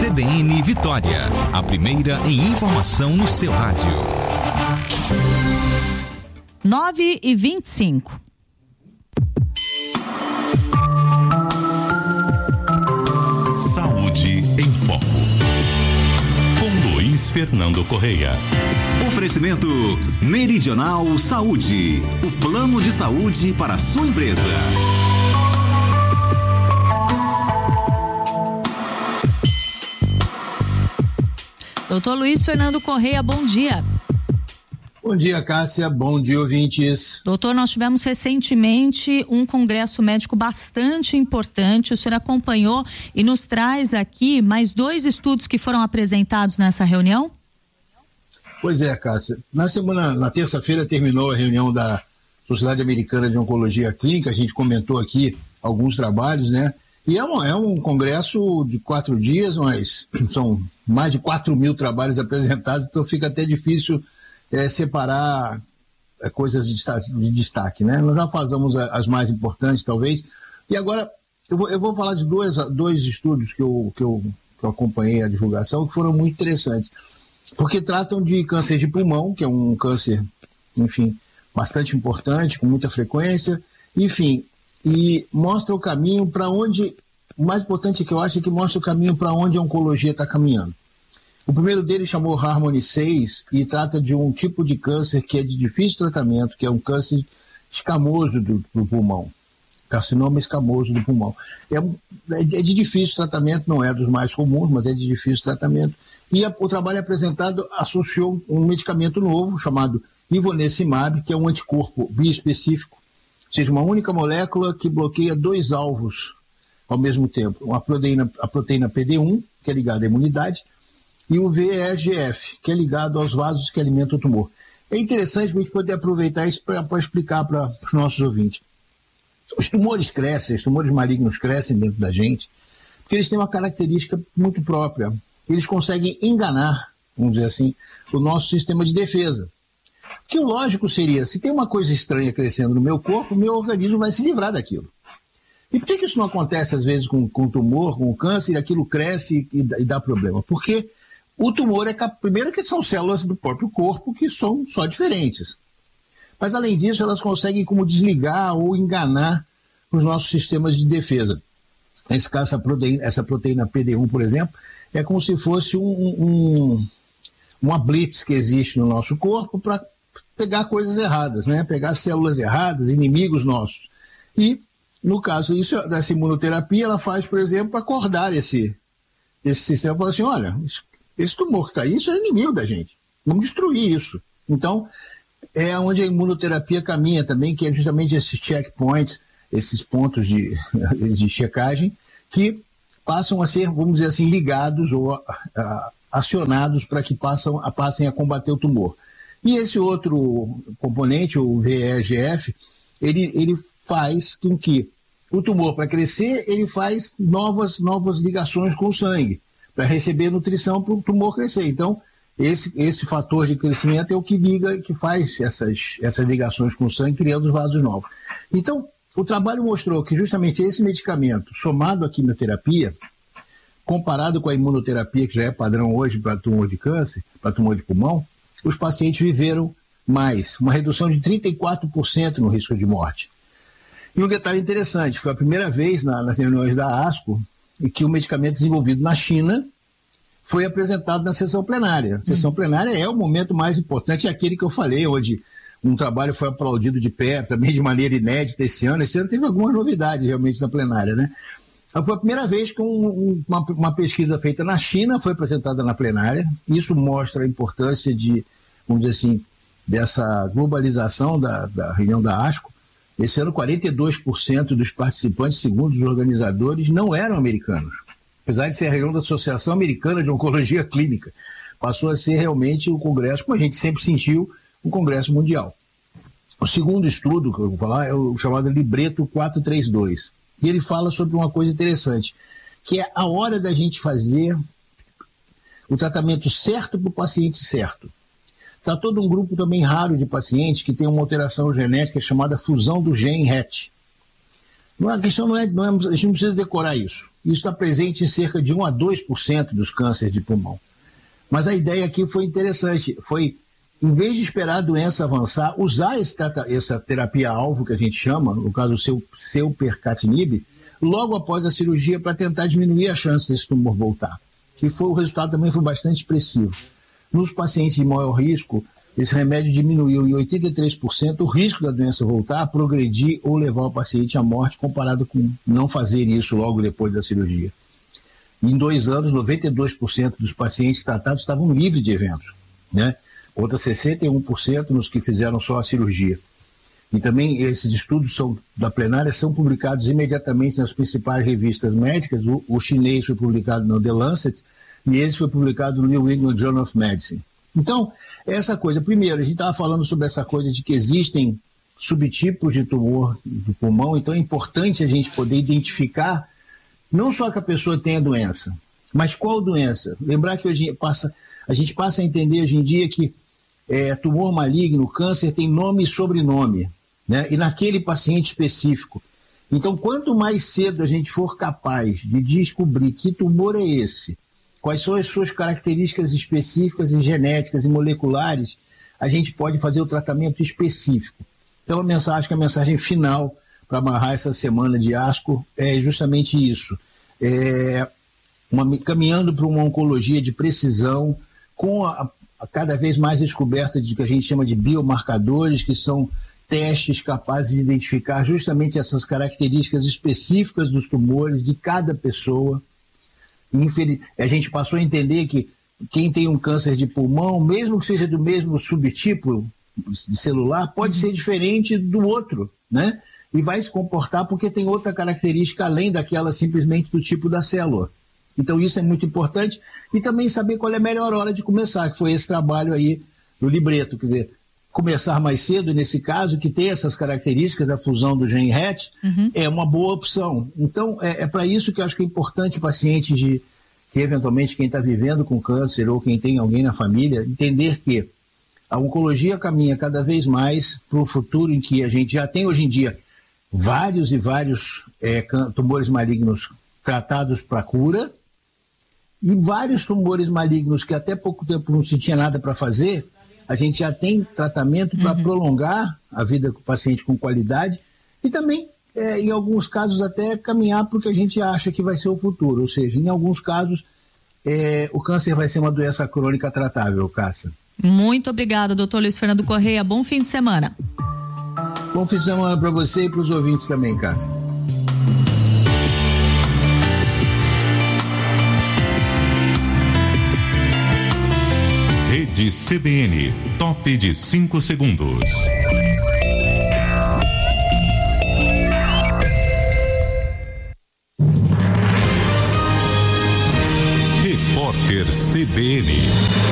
CBN Vitória, a primeira em informação no seu rádio. 9h25. Saúde em Foco. Com Luiz Fernando Correia. Oferecimento Meridional Saúde. O plano de saúde para a sua empresa. Doutor Luiz Fernando Correia, bom dia. Bom dia, Cássia. Bom dia, ouvintes. Doutor, nós tivemos recentemente um congresso médico bastante importante. O senhor acompanhou e nos traz aqui mais 2 estudos que foram apresentados nessa reunião? Pois é, Cássia. Na terça-feira terminou a reunião da Sociedade Americana de Oncologia Clínica. A gente comentou aqui alguns trabalhos, né? E é um congresso de 4 dias, mas são mais de 4.000 trabalhos apresentados, então fica até difícil separar coisas de destaque, né? Nós já fazemos as mais importantes, talvez, e agora eu vou falar de dois estudos que eu acompanhei a divulgação, que foram muito interessantes, porque tratam de câncer de pulmão, que é um câncer, enfim, bastante importante, com muita frequência, enfim, e mostra o caminho para onde, o mais importante que eu acho é que mostra o caminho para onde a oncologia está caminhando. O primeiro deles chamou Harmony 6 e trata de um tipo de câncer que é de difícil tratamento, que é um câncer escamoso do pulmão, carcinoma escamoso do pulmão. É de difícil tratamento, não é dos mais comuns, mas é de difícil tratamento. E o trabalho apresentado associou um medicamento novo chamado Ivonescimab, que é um anticorpo biespecífico, ou seja, uma única molécula que bloqueia 2 alvos ao mesmo tempo. A proteína PD1, que é ligada à imunidade, e o VEGF, que é ligado aos vasos que alimentam o tumor. É interessante a gente poder aproveitar isso para explicar para os nossos ouvintes. Os tumores crescem, os tumores malignos crescem dentro da gente, porque eles têm uma característica muito própria. Eles conseguem enganar, vamos dizer assim, o nosso sistema de defesa. O que o lógico seria, se tem uma coisa estranha crescendo no meu corpo, o meu organismo vai se livrar daquilo. E por que isso não acontece às vezes com tumor, com câncer, e aquilo cresce e dá problema? Porque o tumor primeiro que são células do próprio corpo que são só diferentes. Mas além disso, elas conseguem como desligar ou enganar os nossos sistemas de defesa. Nesse caso, essa proteína PD1, por exemplo, é como se fosse uma blitz que existe no nosso corpo para pegar coisas erradas, né? Pegar células erradas, inimigos nossos. E, no caso dessa imunoterapia, ela faz, por exemplo, acordar esse sistema e falar assim, olha, esse tumor que está aí, isso é inimigo da gente. Vamos destruir isso. Então, é onde a imunoterapia caminha também, que é justamente esses checkpoints, esses pontos de checagem, que passam a ser, vamos dizer assim, ligados ou acionados para que passem a combater o tumor. E esse outro componente, o VEGF, ele faz com que o tumor, para crescer, ele faz novas ligações com o sangue, para receber nutrição para o tumor crescer. Então, esse fator de crescimento é o que liga, que faz essas ligações com o sangue, criando os vasos novos. Então, o trabalho mostrou que justamente esse medicamento, somado à quimioterapia, comparado com a imunoterapia, que já é padrão hoje para tumor de câncer, para tumor de pulmão, os pacientes viveram mais, uma redução de 34% no risco de morte. E um detalhe interessante, foi a primeira vez nas reuniões da ASCO e que o medicamento desenvolvido na China foi apresentado na sessão plenária. A sessão plenária é o momento mais importante, é aquele que eu falei, onde um trabalho foi aplaudido de pé, também de maneira inédita esse ano. Esse ano teve algumas novidades realmente na plenária, né? Foi a primeira vez que uma pesquisa feita na China foi apresentada na plenária. Isso mostra a importância vamos dizer assim, dessa globalização da reunião da ASCO. Esse ano, 42% dos participantes, segundo os organizadores, não eram americanos. Apesar de ser a reunião da Associação Americana de Oncologia Clínica, passou a ser realmente o congresso, como a gente sempre sentiu, um congresso mundial. O segundo estudo que eu vou falar é o chamado Libreto 432. E ele fala sobre uma coisa interessante, que é a hora da gente fazer o tratamento certo para o paciente certo. Tratou de um grupo também raro de pacientes que tem uma alteração genética chamada fusão do gene RET. A questão não é, a gente não precisa decorar isso. Isso está presente em cerca de 1 a 2% dos cânceres de pulmão. Mas a ideia aqui foi interessante, foi, em vez de esperar a doença avançar, usar essa terapia-alvo que a gente chama, no caso do seu percatinib, logo após a cirurgia para tentar diminuir a chance desse tumor voltar. E o resultado também foi bastante expressivo. Nos pacientes de maior risco, esse remédio diminuiu em 83% o risco da doença voltar, progredir ou levar o paciente à morte, comparado com não fazer isso logo depois da cirurgia. Em 2 anos, 92% dos pacientes tratados estavam livres de eventos, né? Outros 61% nos que fizeram só a cirurgia. E também esses estudos da plenária são publicados imediatamente nas principais revistas médicas. O chinês foi publicado no The Lancet e esse foi publicado no New England Journal of Medicine. Então, essa coisa, primeiro, a gente estava falando sobre essa coisa de que existem subtipos de tumor do pulmão, então é importante a gente poder identificar não só que a pessoa tem a doença, mas qual doença. Lembrar que a gente passa a entender hoje em dia que tumor maligno, câncer tem nome e sobrenome, né? E naquele paciente específico. Então, quanto mais cedo a gente for capaz de descobrir que tumor é esse, quais são as suas características específicas e genéticas e moleculares, a gente pode fazer o tratamento específico. Então, acho que a mensagem final para amarrar essa semana de ASCO é justamente isso. Caminhando para uma oncologia de precisão, com a cada vez mais descoberta de que a gente chama de biomarcadores, que são testes capazes de identificar justamente essas características específicas dos tumores de cada pessoa. A gente passou a entender que quem tem um câncer de pulmão, mesmo que seja do mesmo subtipo de celular, pode ser diferente do outro, né? E vai se comportar porque tem outra característica além daquela simplesmente do tipo da célula. Então isso é muito importante. E também saber qual é a melhor hora de começar, que foi esse trabalho aí do libreto, quer dizer, começar mais cedo, nesse caso, que tem essas características da fusão do gene RET, é uma boa opção. Então, é para isso que eu acho que é importante pacientes que eventualmente quem está vivendo com câncer ou quem tem alguém na família, entender que a oncologia caminha cada vez mais para o futuro em que a gente já tem hoje em dia vários e vários tumores malignos tratados para cura e vários tumores malignos que até pouco tempo não se tinha nada para fazer, a gente já tem tratamento para prolongar a vida do paciente com qualidade e também, em alguns casos, até caminhar para o que a gente acha que vai ser o futuro. Ou seja, em alguns casos, o câncer vai ser uma doença crônica tratável, Cássia. Muito obrigada, doutor Luiz Fernando Correia. Bom fim de semana. Bom fim de semana para você e para os ouvintes também, Cássia. Rede CBN, top de 5 segundos. Repórter CBN.